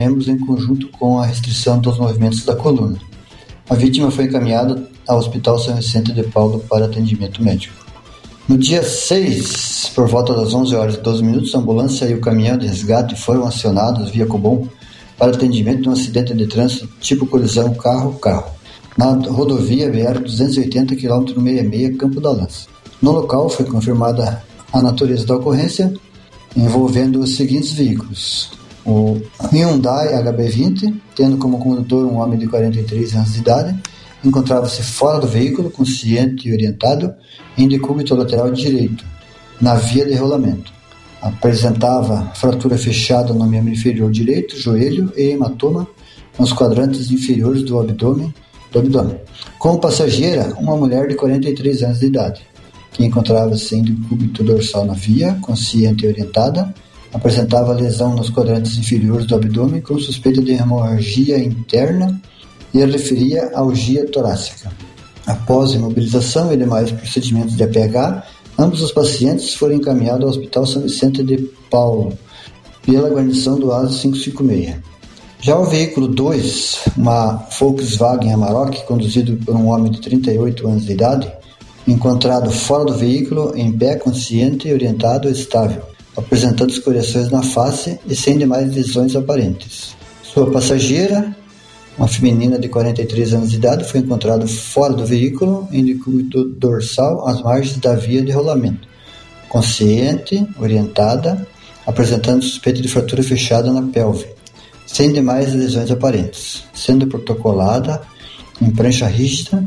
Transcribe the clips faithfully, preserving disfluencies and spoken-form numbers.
membros em conjunto com a restrição dos movimentos da coluna. A vítima foi encaminhada ao Hospital São Vicente de Paulo para atendimento médico. No dia seis, por volta das onze horas e doze minutos, a ambulância e o caminhão de resgate foram acionados via Cobom para atendimento de um acidente de trânsito tipo colisão carro-carro, na rodovia B R duzentos e oitenta, quilômetro sessenta e seis, Campo da Lança. No local foi confirmada a natureza da ocorrência, envolvendo os seguintes veículos: o Hyundai H B vinte, tendo como condutor um homem de quarenta e três anos de idade, encontrava-se fora do veículo, consciente e orientado, em decúbito lateral direito, na via de rolamento. Apresentava fratura fechada no membro inferior direito, joelho e hematoma nos quadrantes inferiores do abdômen, do abdômen. Como passageira, uma mulher de quarenta e três anos de idade, que encontrava-se em decúbito dorsal na via, consciente e orientada, apresentava lesão nos quadrantes inferiores do abdômen com suspeita de hemorragia interna e referia a algia torácica. Após imobilização e demais procedimentos de A P H, ambos os pacientes foram encaminhados ao Hospital São Vicente de Paulo pela guarnição do A S quinhentos e cinquenta e seis. Já o veículo dois, uma Volkswagen Amarok, conduzido por um homem de trinta e oito anos de idade, encontrado fora do veículo, em pé, consciente, orientado e estável, apresentando escoriações na face e sem demais lesões aparentes. Sua passageira, uma feminina de quarenta e três anos de idade, foi encontrada fora do veículo, em decúbito dorsal, às margens da via de rolamento, consciente, orientada, apresentando suspeita de fratura fechada na pelve, sem demais lesões aparentes, sendo protocolada em prancha rígida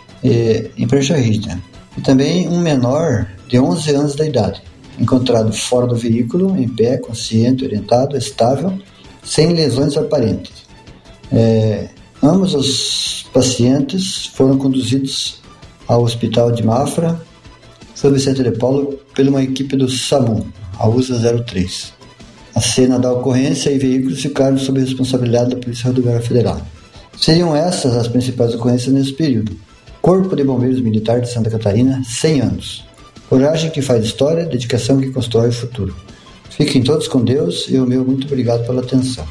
e, em prancha rígida. E também um menor de onze anos de idade, encontrado fora do veículo, em pé, consciente, orientado, estável, sem lesões aparentes. É, ambos os pacientes foram conduzidos ao Hospital de Mafra, São Vicente de Paulo, por uma equipe do SAMU, a U S A zero três. A cena da ocorrência e veículos ficaram sob responsabilidade da Polícia Rodoviária Federal. Seriam essas as principais ocorrências nesse período. Corpo de Bombeiros Militar de Santa Catarina, cem anos. Coragem que faz história, dedicação que constrói o futuro. Fiquem todos com Deus e o meu muito obrigado pela atenção.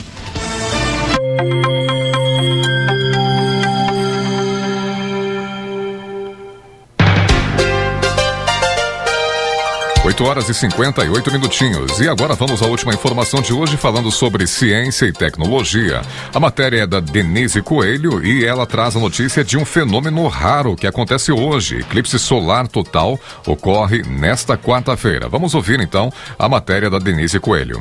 oito horas e cinquenta e oito minutinhos. E agora vamos à última informação de hoje, falando sobre ciência e tecnologia. A matéria é da Denise Coelho e ela traz a notícia de um fenômeno raro que acontece hoje. Eclipse solar total ocorre nesta quarta-feira. Vamos ouvir então a matéria da Denise Coelho.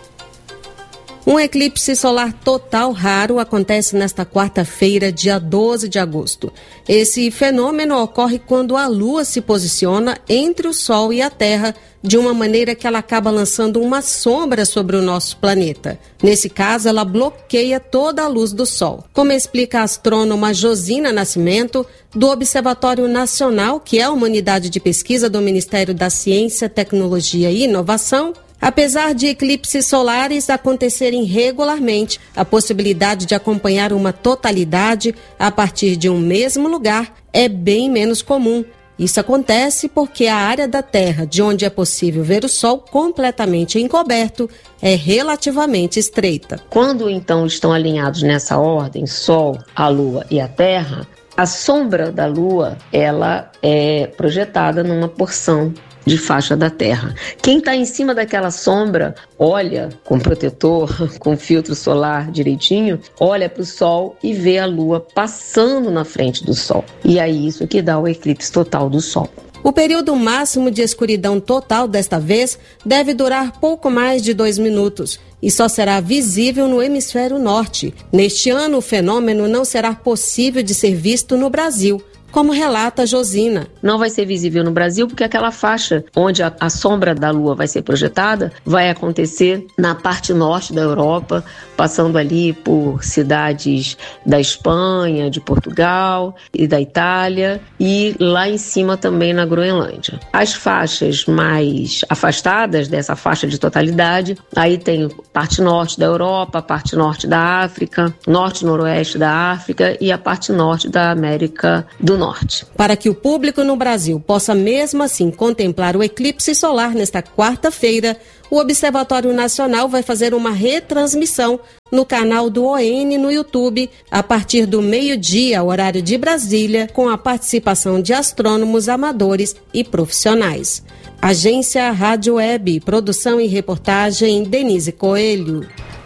Um eclipse solar total raro acontece nesta quarta-feira, dia doze de agosto. Esse fenômeno ocorre quando a Lua se posiciona entre o Sol e a Terra, de uma maneira que ela acaba lançando uma sombra sobre o nosso planeta. Nesse caso, ela bloqueia toda a luz do Sol. Como explica a astrônoma Josina Nascimento, do Observatório Nacional, que é a uma unidade de pesquisa do Ministério da Ciência, Tecnologia e Inovação, apesar de eclipses solares acontecerem regularmente, a possibilidade de acompanhar uma totalidade a partir de um mesmo lugar é bem menos comum. Isso acontece porque a área da Terra de onde é possível ver o Sol completamente encoberto é relativamente estreita. Quando então estão alinhados nessa ordem, Sol, a Lua e a Terra, a sombra da Lua ela é projetada numa porção de faixa da Terra. Quem está em cima daquela sombra olha com protetor, com filtro solar direitinho, olha para o Sol e vê a Lua passando na frente do Sol. E é isso que dá o eclipse total do Sol. O período máximo de escuridão total desta vez deve durar pouco mais de dois minutos e só será visível no hemisfério norte. Neste ano, o fenômeno não será possível de ser visto no Brasil, como relata Josina. Não vai ser visível no Brasil porque aquela faixa onde a, a sombra da Lua vai ser projetada vai acontecer na parte norte da Europa, passando ali por cidades da Espanha, de Portugal e da Itália e lá em cima também na Groenlândia. As faixas mais afastadas dessa faixa de totalidade, aí tem parte norte da Europa, parte norte da África, norte e noroeste da África e a parte norte da América do norte. Para que o público no Brasil possa mesmo assim contemplar o eclipse solar nesta quarta-feira, o Observatório Nacional vai fazer uma retransmissão no canal do O N no YouTube a partir do meio-dia, horário de Brasília, com a participação de astrônomos amadores e profissionais. Agência Rádio Web, produção e reportagem Denise Coelho.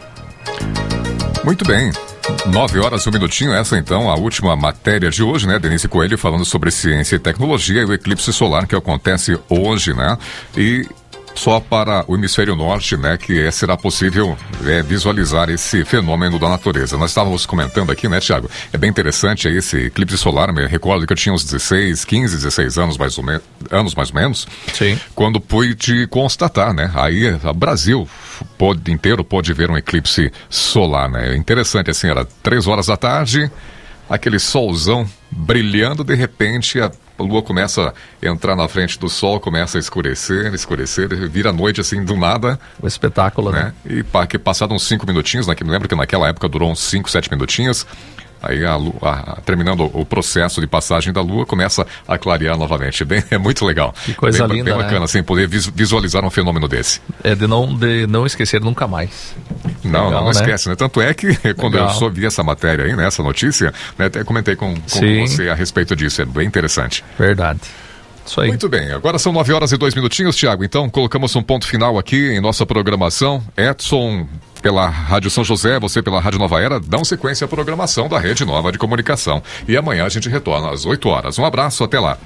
Muito bem. Nove horas, um minutinho, essa então a última matéria de hoje, né? Denise Coelho falando sobre ciência e tecnologia e o eclipse solar que acontece hoje, né? E só para o hemisfério norte, né, que é, será possível é, visualizar esse fenômeno da natureza. Nós estávamos comentando aqui, né, Thiago? É bem interessante aí esse eclipse solar. Me recordo que eu tinha uns dezesseis, quinze, dezesseis anos mais ou, me- anos mais ou menos. Sim. Quando pude constatar, né? Aí o Brasil pôde, inteiro pôde ver um eclipse solar, né? Interessante, assim, era três horas da tarde, aquele solzão brilhando, de repente a a lua começa a entrar na frente do sol, começa a escurecer, escurecer, vira noite assim do nada. O espetáculo, né? né? E pa, que passado uns cinco minutinhos, né? Que me lembro que naquela época durou uns cinco, sete minutinhos. Aí, a lua, a, terminando o processo de passagem da lua, começa a clarear novamente. Bem, é muito legal. Que coisa bem, linda, bem bacana, né? assim, poder vis, visualizar um fenômeno desse. É de não, de não esquecer nunca mais. Não, Legal, não, não né? esquece, né? Tanto é que quando Legal. eu soube essa matéria aí, né, essa notícia, né, até comentei com, com você a respeito disso. É bem interessante. Verdade. Isso aí. Muito bem, agora são nove horas e dois minutinhos, Thiago. Então, colocamos um ponto final aqui em nossa programação. Edson, pela Rádio São José, você pela Rádio Nova Era, dão sequência à programação da Rede Nova de Comunicação. E amanhã a gente retorna às oito horas. Um abraço, até lá.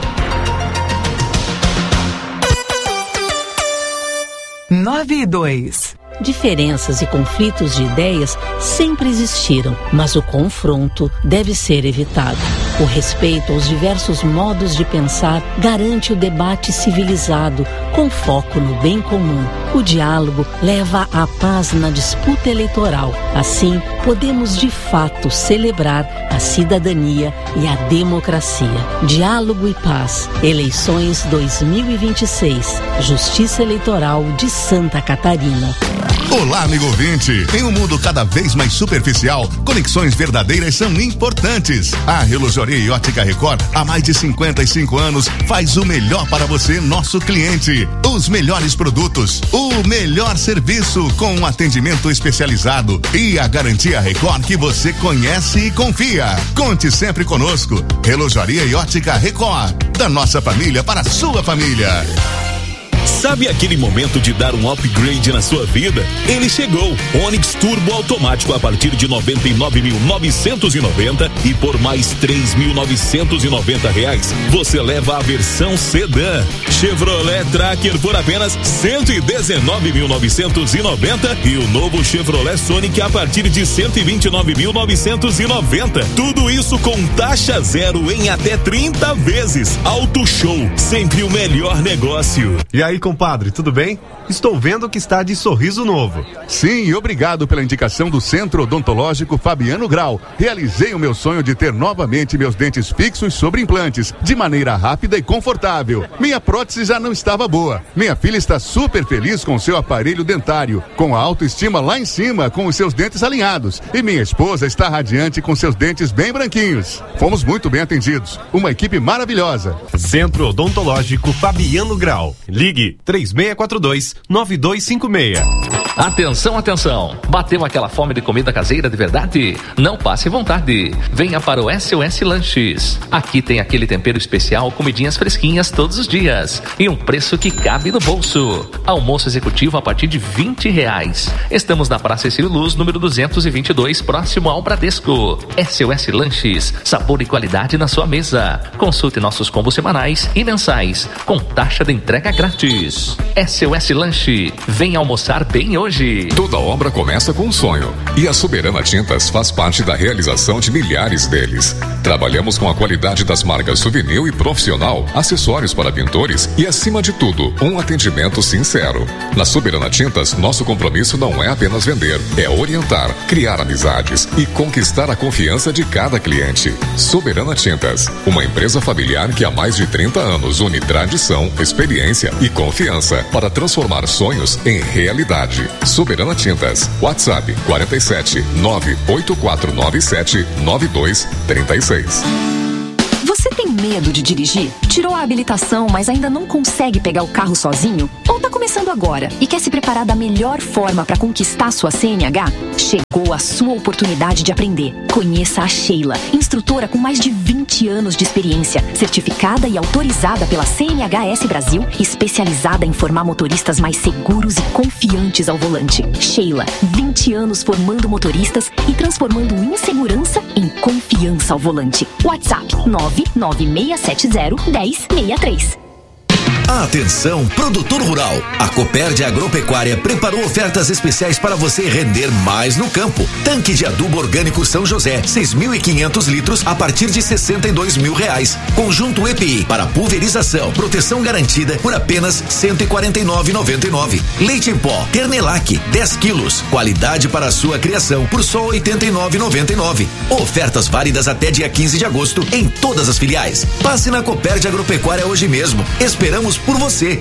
Nove e dois. Diferenças e conflitos de ideias sempre existiram, mas o confronto deve ser evitado. O respeito aos diversos modos de pensar garante o debate civilizado, com foco no bem comum. O diálogo leva à paz na disputa eleitoral. Assim, podemos de fato celebrar a cidadania e a democracia. Diálogo e paz. Eleições dois mil e vinte e seis. Justiça Eleitoral de Santa Catarina. Olá, amigo ouvinte. Em um mundo cada vez mais superficial, conexões verdadeiras são importantes. A Relojoaria e Ótica Record, há mais de cinquenta e cinco anos, faz o melhor para você, nosso cliente. Os melhores produtos, o melhor serviço com um atendimento especializado e a garantia Record que você conhece e confia. Conte sempre conosco. Relojoaria e Ótica Record, da nossa família para a sua família. Sabe aquele momento de dar um upgrade na sua vida? Ele chegou. Onix Turbo automático a partir de noventa e nove mil novecentos e noventa e por mais três mil novecentos e noventa reais você leva a versão sedã. Chevrolet Tracker por apenas cento e dezenove mil novecentos e noventa e o novo Chevrolet Sonic a partir de cento e vinte e nove mil novecentos e noventa. Tudo isso com taxa zero em até trinta vezes. Auto Show, sempre o melhor negócio. E aí, compadre, tudo bem? Estou vendo que está de sorriso novo. Sim, e obrigado pela indicação do Centro Odontológico Fabiano Grau. Realizei o meu sonho de ter novamente meus dentes fixos sobre implantes, de maneira rápida e confortável. Minha prótese já não estava boa. Minha filha está super feliz com seu aparelho dentário, com a autoestima lá em cima, com os seus dentes alinhados. E minha esposa está radiante com seus dentes bem branquinhos. Fomos muito bem atendidos. Uma equipe maravilhosa. Centro Odontológico Fabiano Grau. Ligue três seis quatro dois, nove dois cinco seis. Atenção, atenção! Bateu aquela fome de comida caseira de verdade? Não passe vontade. Venha para o S O S Lanches. Aqui tem aquele tempero especial, comidinhas fresquinhas todos os dias e um preço que cabe no bolso. Almoço executivo a partir de vinte reais. Estamos na Praça Cecílio Luz, número duzentos e vinte e dois, próximo ao Bradesco. S O S Lanches, sabor e qualidade na sua mesa. Consulte nossos combos semanais e mensais, com taxa de entrega grátis. S O S Lanche, venha almoçar bem hoje. Toda obra começa com um sonho e a Soberana Tintas faz parte da realização de milhares deles. Trabalhamos com a qualidade das marcas Souvenir e Profissional, acessórios para pintores e, acima de tudo, um atendimento sincero. Na Soberana Tintas, nosso compromisso não é apenas vender, é orientar, criar amizades e conquistar a confiança de cada cliente. Soberana Tintas, uma empresa familiar que há mais de trinta anos une tradição, experiência e confiança para transformar sonhos em realidade. Soberana Tintas, WhatsApp quarenta e sete, nove oito quatro nove sete, nove dois três seis. Você tem medo de dirigir? Tirou a habilitação, mas ainda não consegue pegar o carro sozinho? Ou tá começando agora e quer se preparar da melhor forma para conquistar sua C N H? Chegou a sua oportunidade de aprender. Conheça a Sheila, instrutora com mais de vinte anos de experiência, certificada e autorizada pela C N H S Brasil, especializada em formar motoristas mais seguros e confiantes ao volante. Sheila, vinte anos formando motoristas e transformando insegurança em confiança ao volante. WhatsApp nove nove seis sete zero, um zero seis três. Atenção, produtor rural. A Copérdia Agropecuária preparou ofertas especiais para você render mais no campo. Tanque de adubo orgânico São José, seis mil e quinhentos litros a partir de sessenta e dois mil reais. Conjunto E P I para pulverização, proteção garantida por apenas cento e quarenta e nove reais e noventa e nove centavos. Leite em pó Ternelac, dez quilos. Qualidade para a sua criação por só oitenta e nove reais e noventa e nove centavos. Ofertas válidas até dia quinze de agosto em todas as filiais. Passe na Copérdia Agropecuária hoje mesmo. Esperamos por você.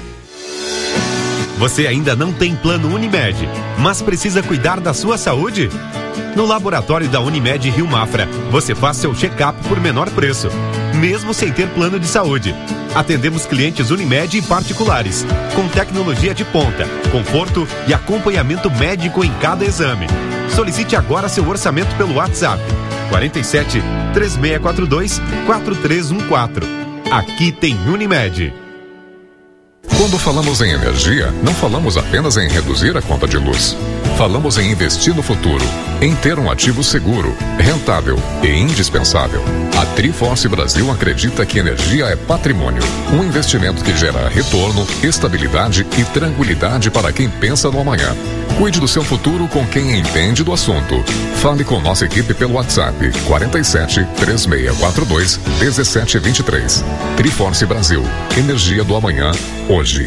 Você ainda não tem plano Unimed, mas precisa cuidar da sua saúde? No laboratório da Unimed Rio Mafra, você faz seu check-up por menor preço, mesmo sem ter plano de saúde. Atendemos clientes Unimed e particulares, com tecnologia de ponta, conforto e acompanhamento médico em cada exame. Solicite agora seu orçamento pelo WhatsApp quarenta e sete, três seis quatro dois, quatro três um quatro. Aqui tem Unimed. Quando falamos em energia, não falamos apenas em reduzir a conta de luz. Falamos em investir no futuro, em ter um ativo seguro, rentável e indispensável. A Triforce Brasil acredita que energia é patrimônio, um investimento que gera retorno, estabilidade e tranquilidade para quem pensa no amanhã. Cuide do seu futuro com quem entende do assunto. Fale com nossa equipe pelo WhatsApp quarenta e sete, três seis quatro dois, um sete dois três. Triforce Brasil, energia do amanhã, hoje.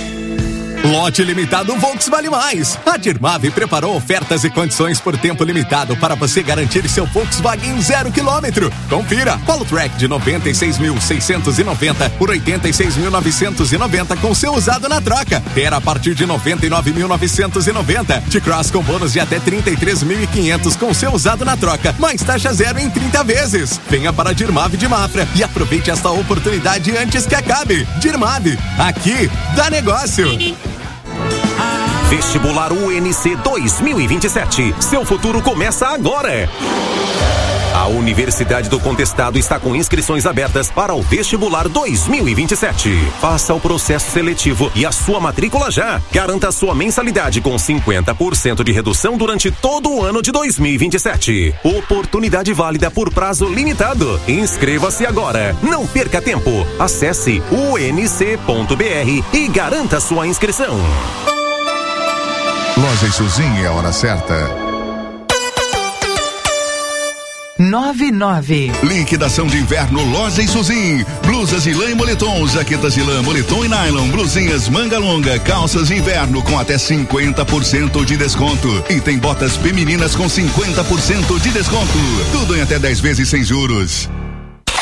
Lote limitado Volks Vale Mais. A Dirmave preparou ofertas e condições por tempo limitado para você garantir seu Volkswagen zero quilômetro. Confira. Polo Track de noventa e seis mil seiscentos e noventa por oitenta e seis mil novecentos e noventa com seu usado na troca. Ter a partir de noventa e nove mil novecentos e noventa. T-Cross com bônus de até trinta e três mil e quinhentos com seu usado na troca. Mais taxa zero em trinta vezes. Venha para a Dirmave de Mafra e aproveite esta oportunidade antes que acabe. Dirmave, aqui dá negócio. Vestibular U N C dois mil e vinte e sete. Seu futuro começa agora. A Universidade do Contestado está com inscrições abertas para o Vestibular dois mil e vinte e sete. Faça o processo seletivo e a sua matrícula já. Garanta a sua mensalidade com cinquenta por cento de redução durante todo o ano de dois mil e vinte e sete. Oportunidade válida por prazo limitado. Inscreva-se agora. Não perca tempo. Acesse u n c ponto b r e garanta sua inscrição. Loja Isuzinho é a hora certa. Nove nove. Liquidação de inverno Loja Isuzinho. Blusas de lã e moletons, jaquetas de lã, moletom e nylon, blusinhas manga longa, calças de inverno com até cinquenta por cento de desconto. E tem botas femininas com cinquenta por cento de desconto. Tudo em até dez vezes sem juros.